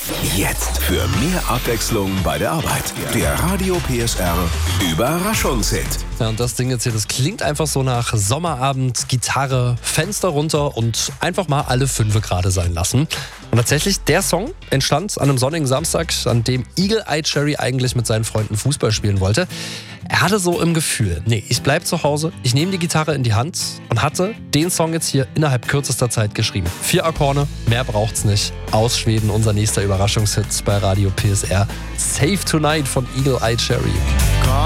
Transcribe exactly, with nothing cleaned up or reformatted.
Jetzt für mehr Abwechslung bei der Arbeit. Der Radio P S R Überraschungshit. Ja, und das Ding jetzt hier, das klingt einfach so nach Sommerabend, Gitarre, Fenster runter und einfach mal alle Fünfe gerade sein lassen. Und tatsächlich, der Song entstand an einem sonnigen Samstag, an dem Eagle Eye Cherry eigentlich mit seinen Freunden Fußball spielen wollte. Er hatte so im Gefühl, nee, ich bleib zu Hause, ich nehme die Gitarre in die Hand und hatte den Song jetzt hier innerhalb kürzester Zeit geschrieben. Vier Akkorde, mehr braucht's nicht. Aus Schweden, unser nächster Überraschungshit bei Radio P S R. Save Tonight von Eagle Eye Cherry.